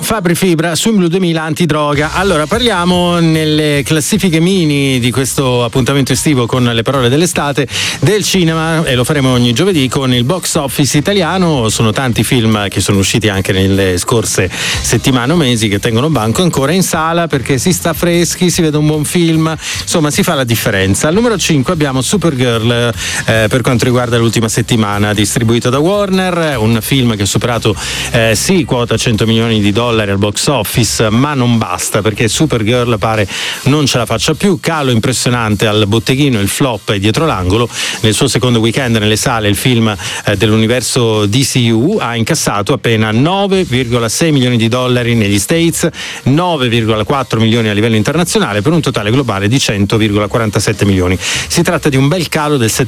Fabri Fibra, Swim 2000 antidroga. Allora, parliamo nelle classifiche mini di questo appuntamento estivo con le parole dell'estate del cinema, e lo faremo ogni giovedì con il box office italiano. Sono tanti film che sono usciti anche nelle scorse settimane o mesi che tengono banco ancora in sala perché si sta freschi, si vede un buon film, insomma si fa la differenza. Al numero 5 abbiamo Supergirl, per quanto riguarda l'ultima settimana, distribuito da Warner, un film che ha superato sì quota $100 milioni al box office, ma non basta, perché Supergirl pare non ce la faccia più. Calo impressionante al botteghino, il flop è dietro l'angolo. Nel suo secondo weekend nelle sale il film dell'universo DCU ha incassato appena $9,6 milioni negli States, 9,4 milioni a livello internazionale, per un totale globale di 100,47 milioni. Si tratta di un bel calo del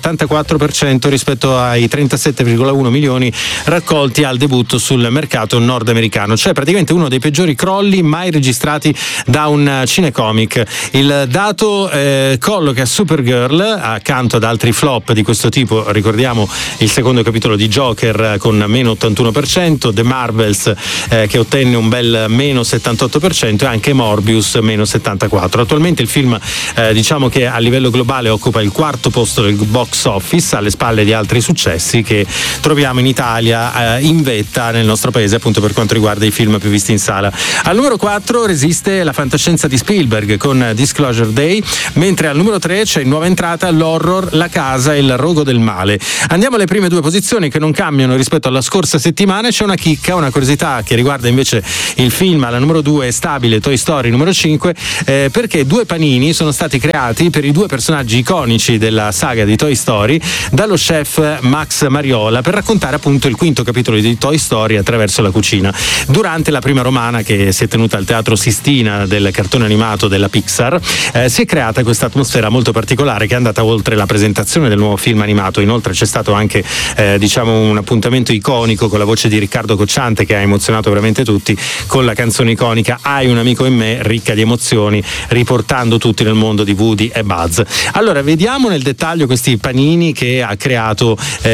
74% rispetto ai 37,1 milioni raccolti al debutto sul mercato nordamericano, cioè praticamente uno dei peggiori crolli mai registrati da un cinecomic. Il dato colloca Supergirl accanto ad altri flop di questo tipo. Ricordiamo il secondo capitolo di Joker con meno 81%, The Marvels che ottenne un bel meno 78% e anche Morbius meno 74%. Attualmente il film diciamo che a livello globale occupa il quarto posto del box office, alle spalle di altri successi che troviamo in Italia in vetta nel nostro paese, appunto per quanto riguarda i film più visti in sala. Al numero 4 resiste la fantascienza di Spielberg con Disclosure Day, mentre al numero 3 c'è in nuova entrata l'horror La casa e il rogo del male. Andiamo alle prime due posizioni che non cambiano rispetto alla scorsa settimana. C'è una chicca, una curiosità che riguarda invece il film. Alla numero 2 è stabile Toy Story numero 5, perché due panini sono stati creati per i due personaggi iconici della saga di Toy Story dallo chef Max Mariola, per raccontare appunto il quinto capitolo di Toy Story attraverso la cucina. Durante la prima romana che si è tenuta al Teatro Sistina del cartone animato della Pixar, si è creata questa atmosfera molto particolare che è andata oltre la presentazione del nuovo film animato. Inoltre c'è stato anche diciamo un appuntamento iconico con la voce di Riccardo Cocciante che ha emozionato veramente tutti, con la canzone iconica Hai un amico in me, ricca di emozioni, riportando tutti nel mondo di Woody e Buzz. Allora vediamo nel dettaglio questi panini che ha creato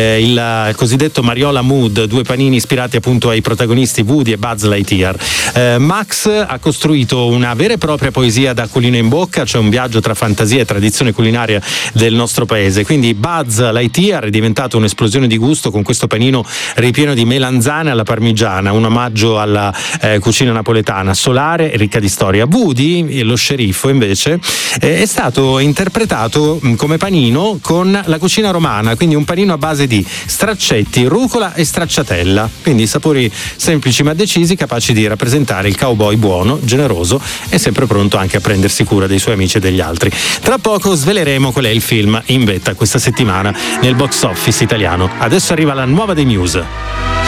il cosiddetto Mariola Mood, due panini ispirati appunto ai protagonisti Woody e Buzz Lightyear. Max ha costruito una vera e propria poesia da acquolina in bocca, cioè un viaggio tra fantasia e tradizione culinaria del nostro paese. Quindi Buzz Lightyear è diventato un'esplosione di gusto con questo panino ripieno di melanzane alla parmigiana, un omaggio alla cucina napoletana, solare e ricca di storia. Woody, lo sceriffo, invece è stato interpretato come panino con la cucina romana, quindi un panino a base di straccetti, rucola e stracciatella, quindi sapori semplici ma decisi, capaci di rappresentare il cowboy buono, generoso e sempre pronto anche a prendersi cura dei suoi amici e degli altri. Tra poco sveleremo qual è il film in vetta questa settimana nel box office italiano. Adesso arriva la nuova dei Muse.